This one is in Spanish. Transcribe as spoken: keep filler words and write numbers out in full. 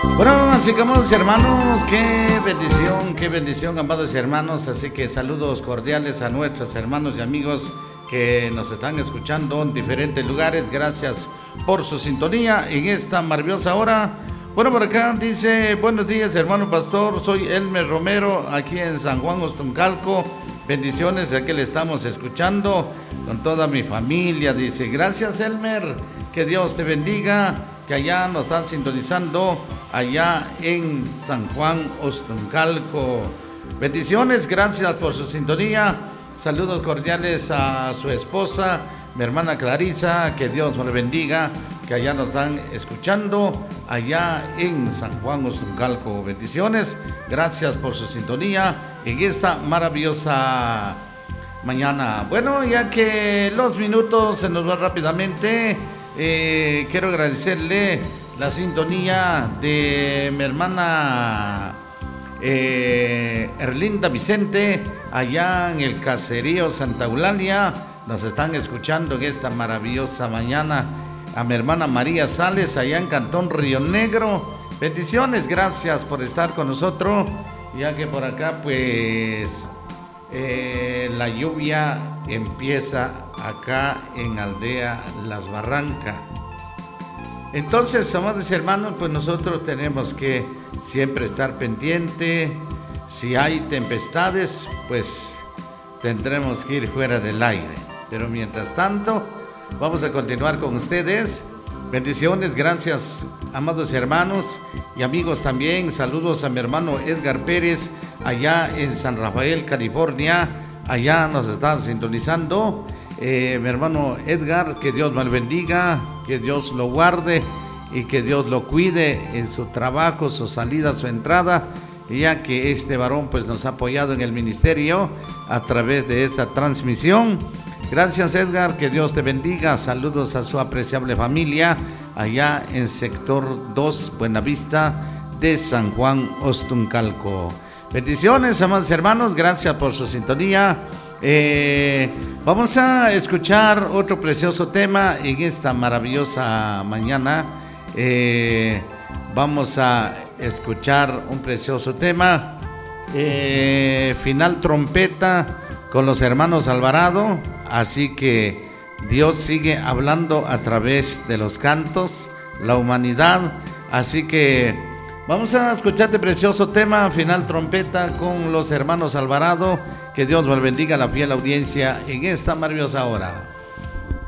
Bueno, así que amados hermanos, qué bendición, qué bendición, amados hermanos. Así que saludos cordiales a nuestros hermanos y amigos que nos están escuchando en diferentes lugares. Gracias por su sintonía en esta maravillosa hora. Bueno, por acá dice: buenos días, hermano pastor, soy Elmer Romero, aquí en San Juan Ostuncalco. Bendiciones, de aquí le estamos escuchando con toda mi familia. Dice: gracias, Elmer, que Dios te bendiga, que allá nos están sintonizando, allá en San Juan Ostuncalco. Bendiciones, gracias por su sintonía. Saludos cordiales a su esposa, mi hermana Clarisa, que Dios me le bendiga, que allá nos están escuchando, allá en San Juan Ostuncalco. Bendiciones, gracias por su sintonía en esta maravillosa mañana. Bueno, ya que los minutos se nos van rápidamente, eh, quiero agradecerle la sintonía de mi hermana eh, Erlinda Vicente, allá en el caserío Santa Eulalia. Nos están escuchando en esta maravillosa mañana. A mi hermana María Sales, allá en Cantón Río Negro. Bendiciones, gracias por estar con nosotros, ya que por acá pues eh, la lluvia empieza acá en Aldea Las Barrancas. Entonces, amados hermanos, pues nosotros tenemos que siempre estar pendiente. Si hay tempestades, pues tendremos que ir fuera del aire. Pero mientras tanto, vamos a continuar con ustedes. Bendiciones, gracias, amados hermanos y amigos también. Saludos a mi hermano Edgar Pérez, allá en San Rafael, California. Allá nos están sintonizando. Eh, mi hermano Edgar, que Dios me bendiga, que Dios lo guarde y que Dios lo cuide en su trabajo, su salida, su entrada, ya que este varón pues nos ha apoyado en el ministerio a través de esta transmisión. Gracias, Edgar, que Dios te bendiga. Saludos a su apreciable familia allá en sector dos, Buenavista de San Juan Ostuncalco. Bendiciones, amados hermanos, gracias por su sintonía. Eh, vamos a escuchar otro precioso tema en esta maravillosa mañana. Eh, vamos a escuchar un precioso tema, eh, Final Trompeta, con los hermanos Alvarado. Así que Dios sigue hablando a través de los cantos, la humanidad. Así que vamos a escuchar este precioso tema, Final Trompeta, con los hermanos Alvarado. Que Dios nos bendiga, la fiel audiencia en esta maravillosa hora.